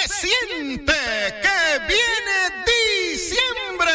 Se siente que viene diciembre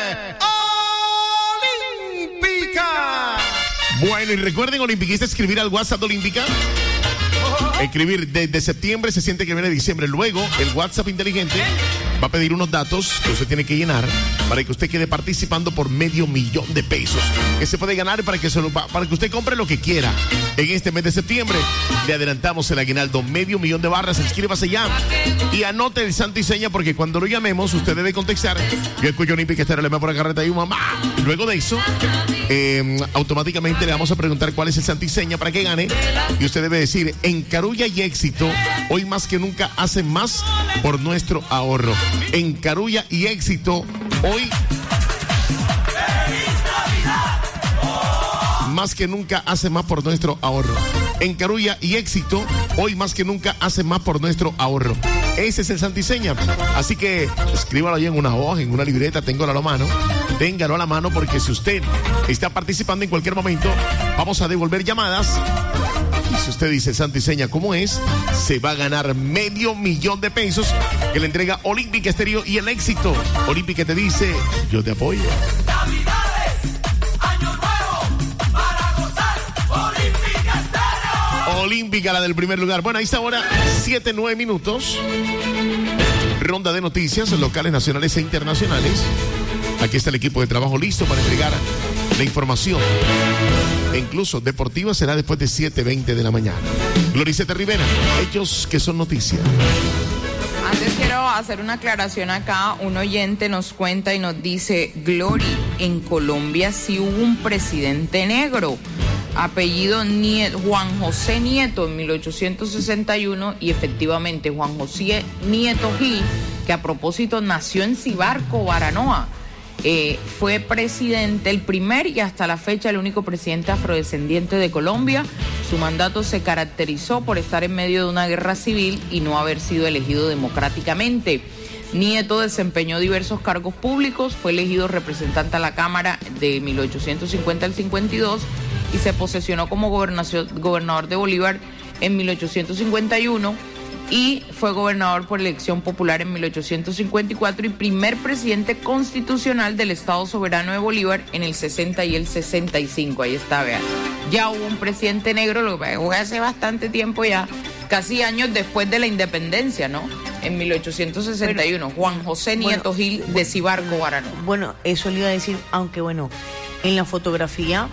olímpica. Bueno, y recuerden, olimpiquistas, escribir al WhatsApp de Olímpica. Escribir desde septiembre, se siente que viene diciembre. Luego, el WhatsApp inteligente va a pedir unos datos que usted tiene que llenar para que usted quede participando por $500,000 que se puede ganar para que usted compre lo que quiera. En este mes de septiembre le adelantamos el aguinaldo, $500,000. Inscríbase ya y anote el santo y seña, porque cuando lo llamemos usted debe contestar: yo escucho Olímpica Estéreo, le va por la carreta y mamá. Y luego de eso, automáticamente le vamos a preguntar cuál es el santo y seña para que gane, y usted debe decir: en Carulla y Éxito, hoy más que nunca hacen más por nuestro ahorro. En Carulla y Éxito, hoy más que nunca hace más por nuestro ahorro. En Carulla y Éxito, hoy más que nunca hace más por nuestro ahorro. Ese es el santiseña. Así que escríbalo ahí en una hoja, en una libreta, téngalo a la mano. Téngalo a la mano, porque si usted está participando en cualquier momento, vamos a devolver llamadas. Y si usted dice santo y seña cómo es, se va a ganar $500,000 que le entrega Olímpica Estéreo y el Éxito. Olímpica te dice: yo te apoyo. Navidades, Año Nuevo, para gozar, Olímpica Estéreo. Olímpica, la del primer lugar. Bueno, ahí está ahora 7-9 minutos. Ronda de noticias locales, nacionales e internacionales. Aquí está el equipo de trabajo listo para entregar la información, e incluso deportiva, será después de 7:20 de la mañana. Gloriceta Rivera, hechos que son noticia. Antes quiero hacer una aclaración acá. Un oyente nos cuenta y nos dice: Glory, en Colombia sí hubo un presidente negro, apellido Juan José Nieto, en 1861, y efectivamente Juan José Nieto Gil, que a propósito nació en Cibarco, Baranoa. Fue presidente, el primer y hasta la fecha el único presidente afrodescendiente de Colombia. Su mandato se caracterizó por estar en medio de una guerra civil y no haber sido elegido democráticamente. Nieto desempeñó diversos cargos públicos, fue elegido representante a la Cámara de 1850 al 52 y se posesionó como gobernador de Bolívar en 1851. Y fue gobernador por elección popular en 1854 y primer presidente constitucional del Estado Soberano de Bolívar en el 60 y el 65. Ahí está, vean. Ya hubo un presidente negro, lo que fue hace bastante tiempo ya, casi años después de la independencia, ¿no? En 1861, Juan José Nieto Gil de Cibarco, Baranoa. Bueno, eso le iba a decir, aunque bueno, en la fotografía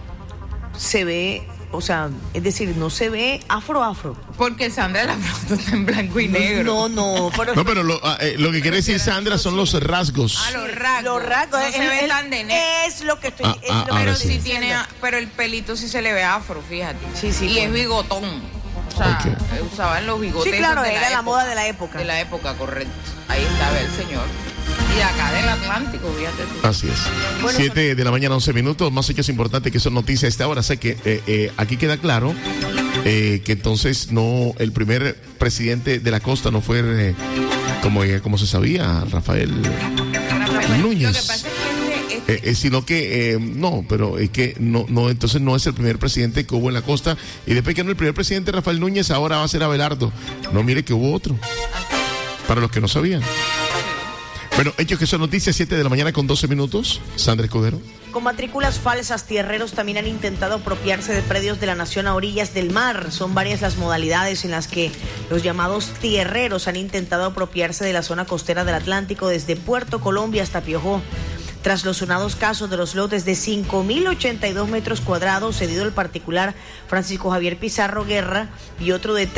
se ve... O sea, es decir, no se ve afro. Porque Sandra, la foto está en blanco y negro. No, pero lo que quiere decir Sandra son los rasgos. Los rasgos. Los rasgos. No se ve tan de negro. Es lo que estoy... pero sí tiene... Pero el pelito sí se le ve afro, fíjate. Sí. Y bueno. Es bigotón. O sea, usaban los bigotes. Sí, claro, era la época, moda de la época. De la época, correcto. Ahí estaba el señor. Y acá del Atlántico, fíjate tú. Así es. Bueno, 7 de la mañana, 11 minutos. Más hechos importantes que son noticias a esta hora. Sé que aquí queda claro que entonces no, el primer presidente de la costa no fue como se sabía, Rafael Núñez. Lo que pasa es que sino que no, pero es que no, entonces no es el primer presidente que hubo en la costa, y después que no el primer presidente Rafael Núñez, ahora va a ser Abelardo. No, mire que hubo otro. Para los que no sabían. Bueno, hechos que son noticias, 7 de la mañana con 12 minutos. Sandra Escudero. Con matrículas falsas, tierreros también han intentado apropiarse de predios de la nación a orillas del mar. Son varias las modalidades en las que los llamados tierreros han intentado apropiarse de la zona costera del Atlántico, desde Puerto Colombia hasta Piojó. Tras los sonados casos de los lotes de 5.082 metros cuadrados cedido el particular Francisco Javier Pizarro Guerra y otro de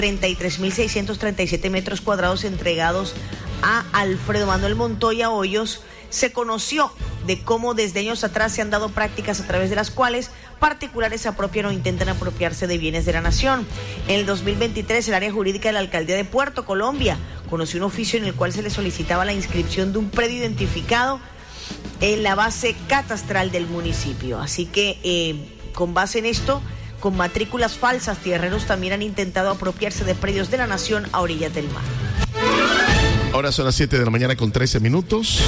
33.637 metros cuadrados entregados a Alfredo Manuel Montoya Hoyos, se conoció de cómo desde años atrás se han dado prácticas a través de las cuales particulares se apropian o intentan apropiarse de bienes de la nación. En el 2023, el área jurídica de la alcaldía de Puerto Colombia conoció un oficio en el cual se le solicitaba la inscripción de un predio identificado en la base catastral del municipio. Así que con base en esto, con matrículas falsas, tierreros también han intentado apropiarse de predios de la nación a orillas del mar. Ahora son las 7 de la mañana con 13 minutos.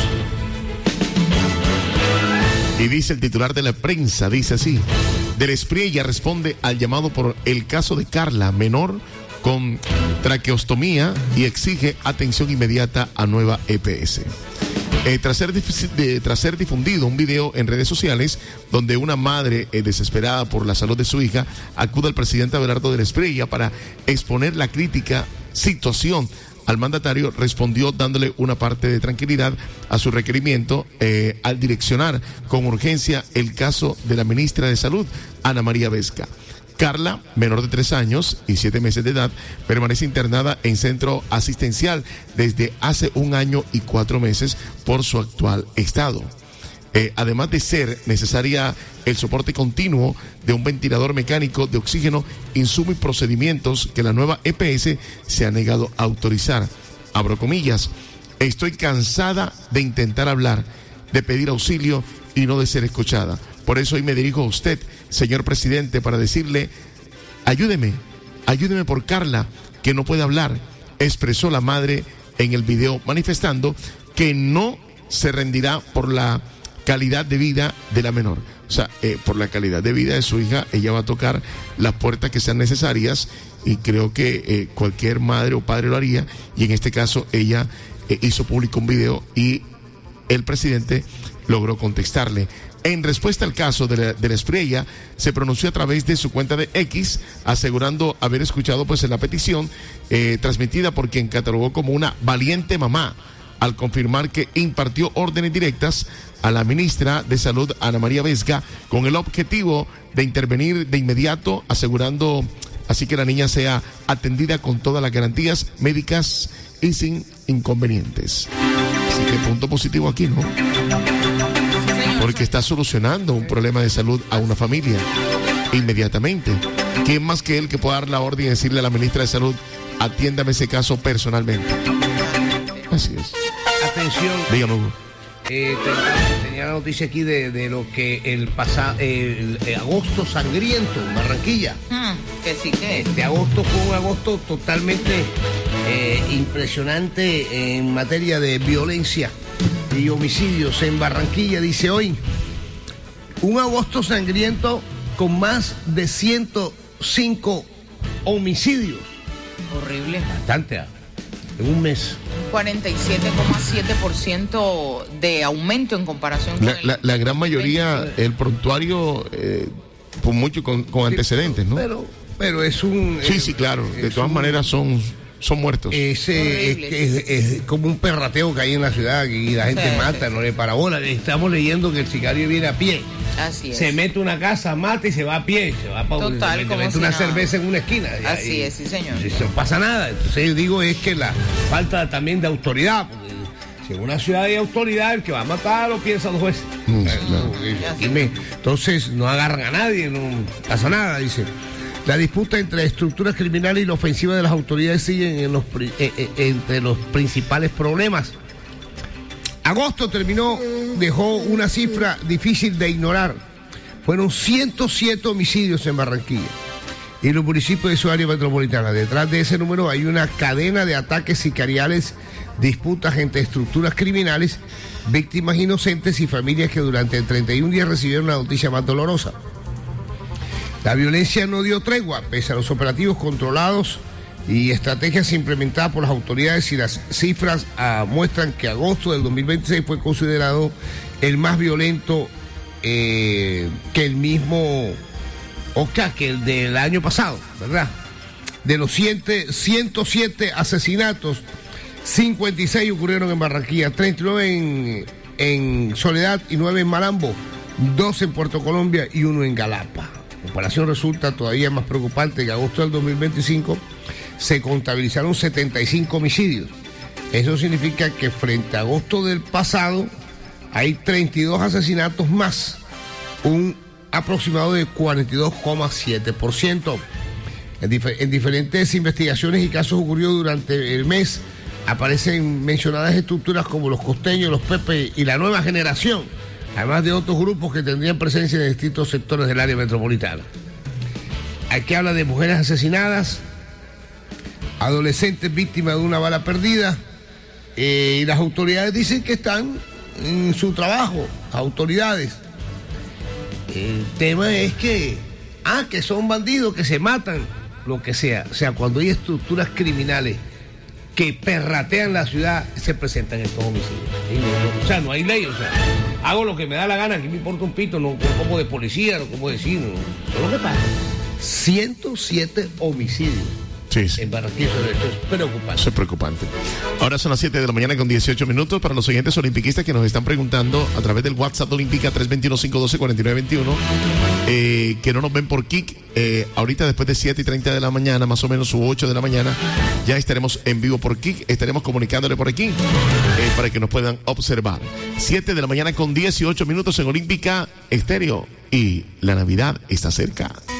Y dice el titular de la prensa, dice así: Del Espriella responde al llamado por el caso de Carla, menor con traqueostomía y exige atención inmediata a nueva EPS. Tras ser difundido un video en redes sociales donde una madre desesperada por la salud de su hija acude al presidente Abelardo de la Espriella para exponer la crítica situación, al mandatario respondió dándole una parte de tranquilidad a su requerimiento al direccionar con urgencia el caso de la ministra de Salud, Ana María Vesga. Carla, menor de 3 años y 7 meses de edad, permanece internada en centro asistencial desde hace 1 año y 4 meses por su actual estado. Además de ser necesaria el soporte continuo de un ventilador mecánico de oxígeno, insumo y procedimientos que la nueva EPS se ha negado a autorizar. Abro comillas, estoy cansada de intentar hablar, de pedir auxilio y no de ser escuchada. Por eso hoy me dirijo a usted, señor presidente, para decirle, ayúdeme por Carla, que no puede hablar, expresó la madre en el video, manifestando que no se rendirá por la calidad de vida de la menor. O sea, por la calidad de vida de su hija, ella va a tocar las puertas que sean necesarias y creo que cualquier madre o padre lo haría, y en este caso ella hizo público un video y el presidente logró contestarle. En respuesta al caso de la Espriella, se pronunció a través de su cuenta de X, asegurando haber escuchado pues la petición transmitida por quien catalogó como una valiente mamá, al confirmar que impartió órdenes directas a la ministra de Salud, Ana María Vesga, con el objetivo de intervenir de inmediato, asegurando así que la niña sea atendida con todas las garantías médicas y sin inconvenientes. Así que punto positivo aquí, ¿no? Porque está solucionando un problema de salud a una familia inmediatamente. ¿Quién más que él que pueda dar la orden y decirle a la ministra de Salud, atiéndame ese caso personalmente? Así es. Atención. Dígame, Hugo. Tenía la noticia aquí de lo que el agosto sangriento en Barranquilla. Que sí que. Este agosto fue un agosto totalmente impresionante en materia de violencia y homicidios en Barranquilla. Dice hoy, un agosto sangriento con más de 105 homicidios. Horrible. Bastante, en un mes. 47,7% de aumento en comparación con la gran mayoría, el prontuario, por mucho con antecedentes, ¿no? Pero es un... Sí, claro. De todas maneras son muertos. Es como un perrateo que hay en la ciudad y la gente mata, no le para bola. Estamos leyendo que el sicario viene a pie. Así es. Se mete a una casa, mata y se va a pie. Se va para Total, se mete una cerveza en una esquina. Así es, sí, señor. No pasa nada. Entonces yo digo es que la falta también de autoridad. Porque si en una ciudad hay autoridad, el que va a matar lo piensa 2 veces. Entonces no agarran a nadie, no pasa nada, dice. La disputa entre estructuras criminales y la ofensiva de las autoridades siguen entre los principales problemas. Agosto dejó una cifra difícil de ignorar. Fueron 107 homicidios en Barranquilla y los municipios de su área metropolitana. Detrás de ese número hay una cadena de ataques sicariales, disputas entre estructuras criminales, víctimas inocentes y familias que durante 31 días recibieron la noticia más dolorosa. La violencia no dio tregua, pese a los operativos controlados y estrategias implementadas por las autoridades, y las cifras muestran que agosto del 2026 fue considerado el más violento que el del año pasado, ¿verdad? De los 107 asesinatos, 56 ocurrieron en Barranquilla, 39 en Soledad y 9 en Malambo, 2 en Puerto Colombia y 1 en Galapa. La comparación resulta todavía más preocupante. En agosto del 2025 se contabilizaron 75 homicidios. Eso significa que frente a agosto del pasado hay 32 asesinatos más, un aproximado de 42,7%. En diferentes investigaciones y casos ocurridos durante el mes aparecen mencionadas estructuras como los costeños, los Pepe y la nueva generación, además de otros grupos que tendrían presencia en distintos sectores del área metropolitana. Aquí habla de mujeres asesinadas, adolescentes víctimas de una bala perdida, y las autoridades dicen que están en su trabajo, autoridades. El tema es que son bandidos que se matan lo que sea. O sea, cuando hay estructuras criminales que perratean la ciudad, se presentan estos homicidios. O sea, no hay ley, o sea, hago lo que me da la gana, aquí me importa un pito, no como de policía, no como de vecino. Eso es lo que pasa. 107 homicidios. Sí, sí. En Barranquilla, esto es preocupante. Eso es preocupante. Ahora son las 7 de la mañana con 18 minutos. Para los oyentes olimpiquistas que nos están preguntando a través del WhatsApp de Olímpica 321-512-4921, que no nos ven por Kik, ahorita después de 7:30 de la mañana, más o menos, u 8 de la mañana, ya estaremos en vivo por Kik. Estaremos comunicándole por aquí para que nos puedan observar. 7 de la mañana con 18 minutos en Olímpica Estéreo. Y la Navidad está cerca.